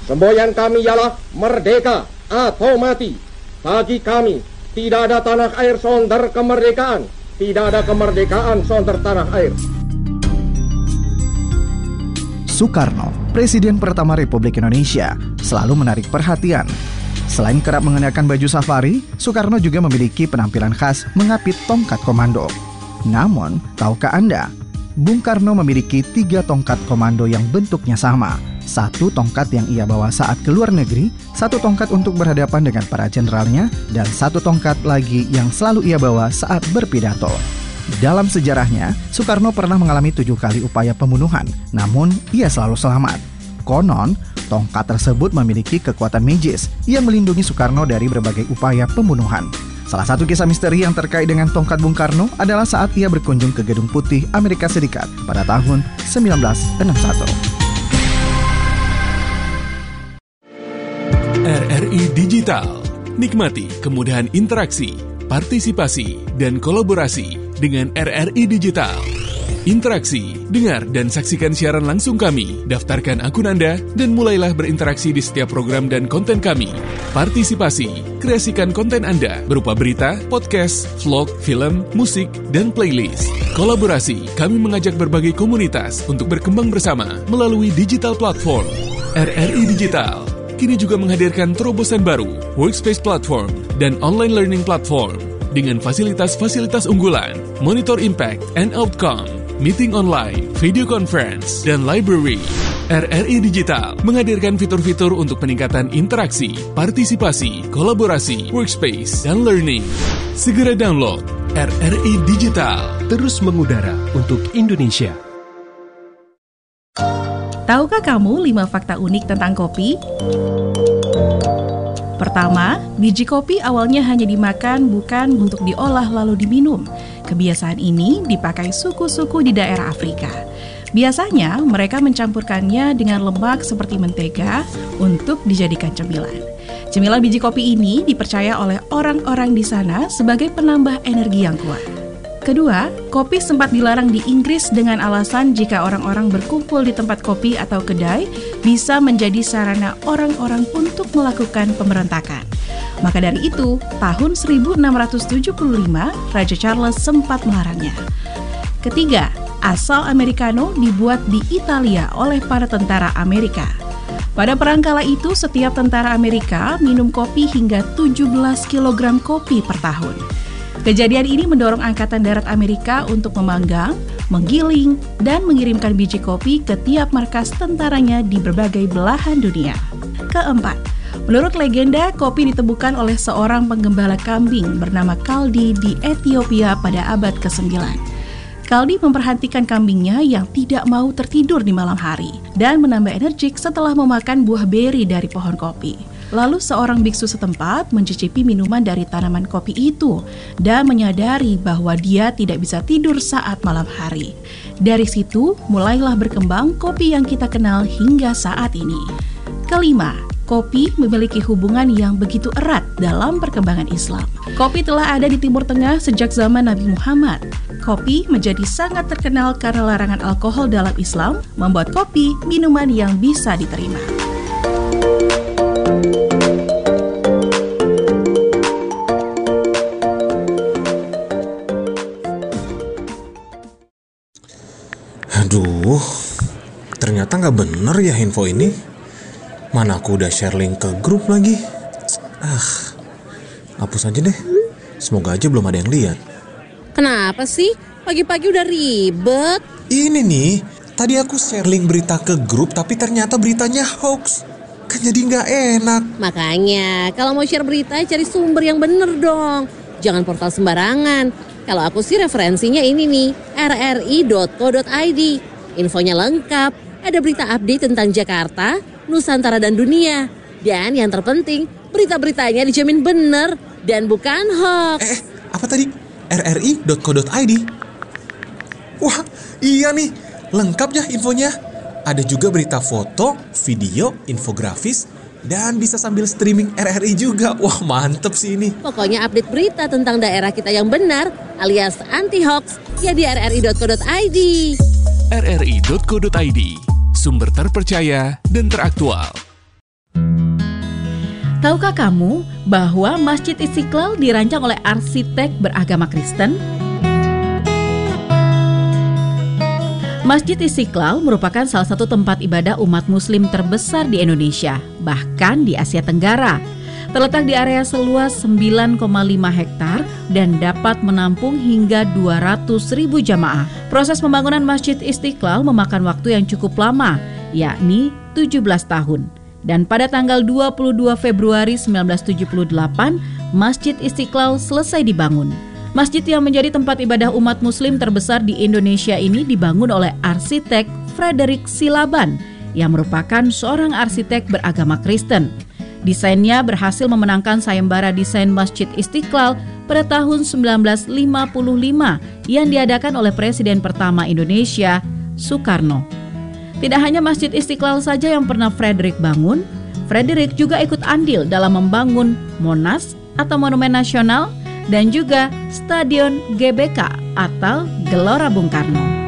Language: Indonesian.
Semboyan kami ialah merdeka atau mati. Bagi kami, tidak ada tanah air sonder kemerdekaan. Tidak ada kemerdekaan sonder tanah air. Soekarno, Presiden pertama Republik Indonesia, selalu menarik perhatian. Selain kerap mengenakan baju safari, Soekarno juga memiliki penampilan khas mengapit tongkat komando. Namun, tahukah Anda, Bung Karno memiliki 3 tongkat komando yang bentuknya sama. 1 tongkat yang ia bawa saat keluar negeri, 1 tongkat untuk berhadapan dengan para jenderalnya, dan 1 tongkat lagi yang selalu ia bawa saat berpidato. Dalam sejarahnya, Soekarno pernah mengalami 7 kali upaya pembunuhan, namun ia selalu selamat. Konon, tongkat tersebut memiliki kekuatan magis yang melindungi Soekarno dari berbagai upaya pembunuhan. Salah satu kisah misteri yang terkait dengan tongkat Bung Karno adalah saat ia berkunjung ke Gedung Putih Amerika Serikat pada tahun 1961. RRI Digital. Nikmati kemudahan interaksi, partisipasi, dan kolaborasi dengan RRI Digital. Interaksi, dengar dan saksikan siaran langsung kami, daftarkan akun Anda, dan mulailah berinteraksi di setiap program dan konten kami. Partisipasi, kreasikan konten Anda berupa berita, podcast, vlog, film, musik, dan playlist. Kolaborasi, kami mengajak berbagai komunitas untuk berkembang bersama melalui digital platform. RRI Digital kini juga menghadirkan terobosan baru, workspace platform, dan online learning platform dengan fasilitas-fasilitas unggulan, monitor impact and outcome, meeting online, video conference, dan library. RRI Digital menghadirkan fitur-fitur untuk peningkatan interaksi, partisipasi, kolaborasi, workspace, dan learning. Segera download RRI Digital. Terus mengudara untuk Indonesia. Tahukah kamu 5 fakta unik tentang kopi? Pertama, biji kopi awalnya hanya dimakan, bukan untuk diolah lalu diminum. Kebiasaan ini dipakai suku-suku di daerah Afrika. Biasanya mereka mencampurkannya dengan lemak seperti mentega untuk dijadikan cemilan. Cemilan biji kopi ini dipercaya oleh orang-orang di sana sebagai penambah energi yang kuat. Kedua, kopi sempat dilarang di Inggris dengan alasan jika orang-orang berkumpul di tempat kopi atau kedai bisa menjadi sarana orang-orang untuk melakukan pemberontakan. Maka dari itu, tahun 1675, Raja Charles sempat melarangnya. Ketiga, asal Americano dibuat di Italia oleh para tentara Amerika. Pada perang kala itu, setiap tentara Amerika minum kopi hingga 17 kg kopi per tahun. Kejadian ini mendorong Angkatan Darat Amerika untuk memanggang, menggiling, dan mengirimkan biji kopi ke tiap markas tentaranya di berbagai belahan dunia. Keempat, menurut legenda, kopi ditemukan oleh seorang penggembala kambing bernama Kaldi di Ethiopia pada abad ke-9. Kaldi memperhatikan kambingnya yang tidak mau tertidur di malam hari dan menambah energik setelah memakan buah beri dari pohon kopi. Lalu seorang biksu setempat mencicipi minuman dari tanaman kopi itu dan menyadari bahwa dia tidak bisa tidur saat malam hari. Dari situ mulailah berkembang kopi yang kita kenal hingga saat ini. Kelima, kopi memiliki hubungan yang begitu erat dalam perkembangan Islam. Kopi telah ada di Timur Tengah sejak zaman Nabi Muhammad. Kopi menjadi sangat terkenal karena larangan alkohol dalam Islam membuat kopi minuman yang bisa diterima. Aduh, ternyata nggak bener ya info ini. Mana aku udah share link ke grup lagi. Hapus aja deh. Semoga aja belum ada yang lihat. Kenapa sih? Pagi-pagi udah ribet. Ini nih, tadi aku share link berita ke grup tapi ternyata beritanya hoax. Kan jadi nggak enak. Makanya, kalau mau share berita cari sumber yang bener dong. Jangan portal sembarangan. Kalau aku sih referensinya ini nih, rri.co.id. Infonya lengkap, ada berita update tentang Jakarta, Nusantara dan dunia. Dan yang terpenting, berita-beritanya dijamin bener dan bukan hoax. Apa tadi? rri.co.id? Wah, iya nih, lengkap ya infonya. Ada juga berita foto, video, infografis, dan bisa sambil streaming RRI juga. Wah, mantep sih ini. Pokoknya update berita tentang daerah kita yang benar alias anti-hoax ya di rri.co.id. rri.co.id, sumber terpercaya dan teraktual. Tahukah kamu bahwa Masjid Istiqlal dirancang oleh arsitek beragama Kristen? Masjid Istiqlal merupakan salah satu tempat ibadah umat muslim terbesar di Indonesia, bahkan di Asia Tenggara. Terletak di area seluas 9,5 hektar dan dapat menampung hingga 200.000 jamaah. Proses pembangunan Masjid Istiqlal memakan waktu yang cukup lama, yakni 17 tahun. Dan pada tanggal 22 Februari 1978, Masjid Istiqlal selesai dibangun. Masjid yang menjadi tempat ibadah umat muslim terbesar di Indonesia ini dibangun oleh arsitek Frederick Silaban yang merupakan seorang arsitek beragama Kristen. Desainnya berhasil memenangkan sayembara desain Masjid Istiqlal pada tahun 1955 yang diadakan oleh Presiden pertama Indonesia, Soekarno. Tidak hanya Masjid Istiqlal saja yang pernah Frederick bangun, Frederick juga ikut andil dalam membangun Monas atau Monumen Nasional dan juga Stadion GBK atau Gelora Bung Karno.